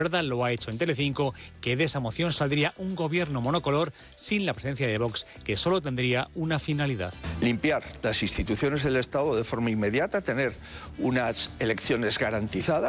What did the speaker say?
verdad lo ha hecho en Telecinco, que de esa moción saldría un gobierno monocolor sin la presencia de Vox, que solo tendría una finalidad: limpiar las instituciones del Estado de forma inmediata, tener unas elecciones garantizadas.